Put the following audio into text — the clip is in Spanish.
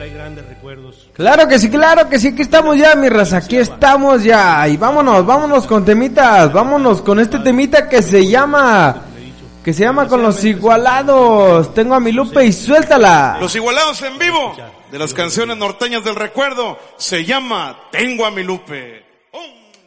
trae grandes recuerdos. Claro que sí, aquí estamos ya, mi raza, aquí estamos ya. Y vámonos con temitas, vámonos con este temita que se llama Con los Igualados. Tengo a mi Lupe y suéltala. Los Igualados en vivo, de las canciones norteñas del recuerdo, se llama Tengo a mi Lupe.